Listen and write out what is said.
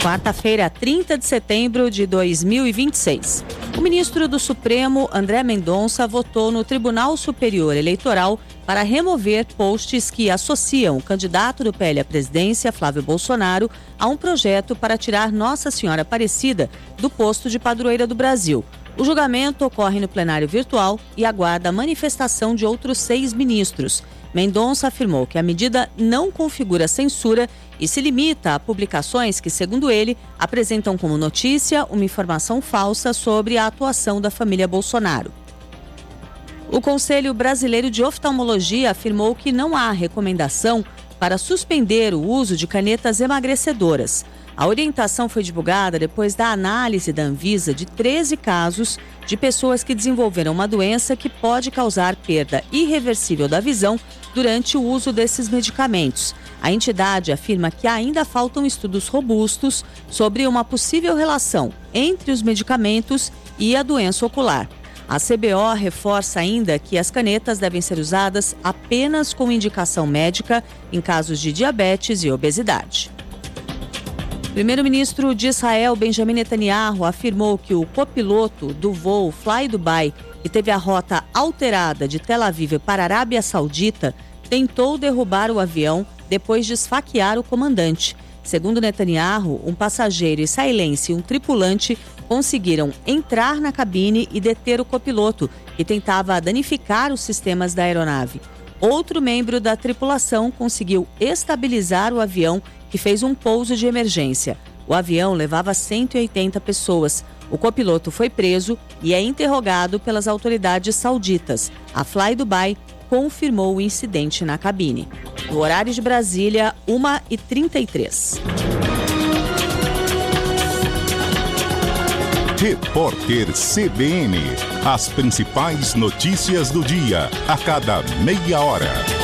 Quarta-feira, 30 de setembro de 2026. O ministro do Supremo, André Mendonça, votou no Tribunal Superior Eleitoral para remover posts que associam o candidato do PL à presidência, Flávio Bolsonaro, a um projeto para tirar Nossa Senhora Aparecida do posto de padroeira do Brasil. O julgamento ocorre no plenário virtual e aguarda a manifestação de outros 6 ministros. Mendonça afirmou que a medida não configura censura e se limita a publicações que, segundo ele, apresentam como notícia uma informação falsa sobre a atuação da família Bolsonaro. O Conselho Brasileiro de Oftalmologia afirmou que não há recomendação para suspender o uso de canetas emagrecedoras. A orientação foi divulgada depois da análise da Anvisa de 13 casos de pessoas que desenvolveram uma doença que pode causar perda irreversível da visão durante o uso desses medicamentos. A entidade afirma que ainda faltam estudos robustos sobre uma possível relação entre os medicamentos e a doença ocular. A CBO reforça ainda que as canetas devem ser usadas apenas com indicação médica em casos de diabetes e obesidade. O primeiro-ministro de Israel, Benjamin Netanyahu, afirmou que o copiloto do voo Fly Dubai, que teve a rota alterada de Tel Aviv para a Arábia Saudita, tentou derrubar o avião depois de esfaquear o comandante. Segundo Netanyahu, um passageiro israelense e um tripulante conseguiram entrar na cabine e deter o copiloto, que tentava danificar os sistemas da aeronave. Outro membro da tripulação conseguiu estabilizar o avião, que fez um pouso de emergência. O avião levava 180 pessoas. O copiloto foi preso e é interrogado pelas autoridades sauditas. A Fly Dubai confirmou o incidente na cabine. No horário de Brasília, 1h33. Repórter CBN. As principais notícias do dia, a cada meia hora.